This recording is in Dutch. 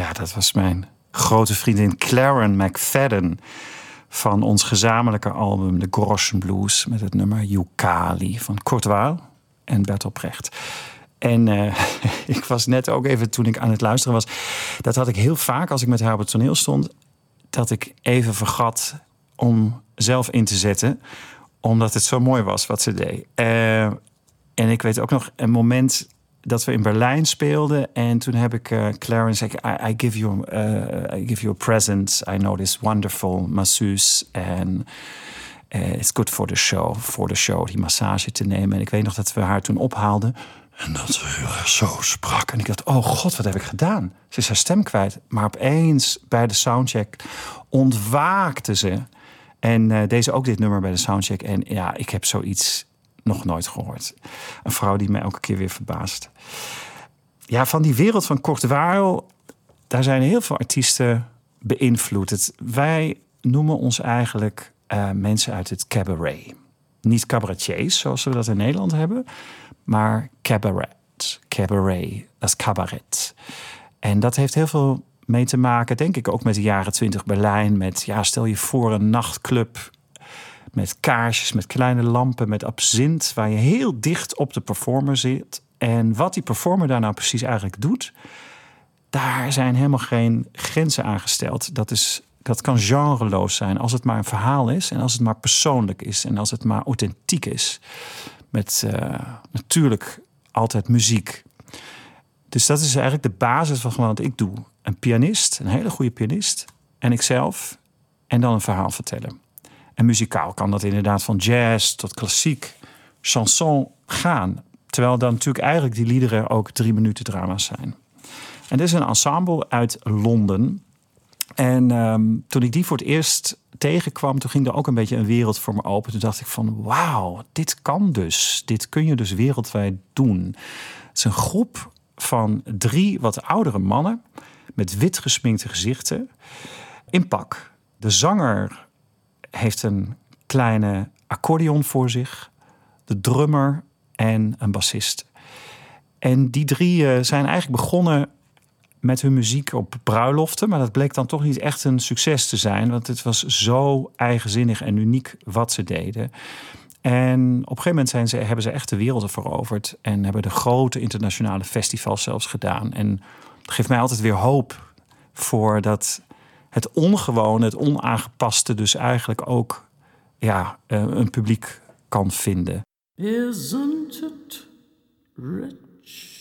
Ja, dat was mijn grote vriendin Claren McFadden van ons gezamenlijke album The Groschen Blues met het nummer Yukali van Kurt Weill en Bertolt Brecht. En ik was net ook even, toen ik aan het luisteren was, dat had ik heel vaak als ik met haar op het toneel stond, dat ik even vergat om zelf in te zetten, omdat het zo mooi was wat ze deed. En ik weet ook nog een moment dat we in Berlijn speelden. En toen heb ik Clarence zei, I give you a present. I know this wonderful masseuse. En it's good for the show. Voor de show die massage te nemen. En ik weet nog dat we haar toen ophaalden. En dat ze heel erg zo sprak. En ik dacht, oh god, wat heb ik gedaan? Ze is haar stem kwijt. Maar opeens bij de soundcheck ontwaakte ze. En deed ze ook dit nummer bij de soundcheck. En ja, ik heb zoiets nog nooit gehoord. Een vrouw die mij elke keer weer verbaast. Ja, van die wereld van Kurt Weill, daar zijn heel veel artiesten beïnvloed. Wij noemen ons eigenlijk mensen uit het cabaret. Niet cabaretiers, zoals we dat in Nederland hebben, maar cabaret. Cabaret, dat is cabaret. En dat heeft heel veel mee te maken, denk ik, ook met de jaren 20 Berlijn. Met, ja, stel je voor een nachtclub met kaarsjes, met kleine lampen, met absint, waar je heel dicht op de performer zit. En wat die performer daar nou precies eigenlijk doet, daar zijn helemaal geen grenzen aan gesteld. Dat kan genreloos zijn, als het maar een verhaal is en als het maar persoonlijk is en als het maar authentiek is. Met natuurlijk altijd muziek. Dus dat is eigenlijk de basis van wat ik doe. Een pianist, een hele goede pianist, en ikzelf, en dan een verhaal vertellen. En muzikaal kan dat inderdaad van jazz tot klassiek, chanson gaan. Terwijl dan natuurlijk eigenlijk die liederen ook 3 minuten drama's zijn. En dit is een ensemble uit Londen. En toen ik die voor het eerst tegenkwam, toen ging er ook een beetje een wereld voor me open. Toen dacht ik van, wauw, dit kan dus. Dit kun je dus wereldwijd doen. Het is een groep van 3 wat oudere mannen met wit gesminkte gezichten in pak. De zanger heeft een kleine accordeon voor zich, de drummer en een bassist. En die 3 zijn eigenlijk begonnen met hun muziek op bruiloften, maar dat bleek dan toch niet echt een succes te zijn, want het was zo eigenzinnig en uniek wat ze deden. En op een gegeven moment hebben ze echt de wereld veroverd en hebben de grote internationale festivals zelfs gedaan. En dat geeft mij altijd weer hoop voor dat het ongewone, het onaangepaste dus eigenlijk ook een publiek kan vinden. Isn't it rich?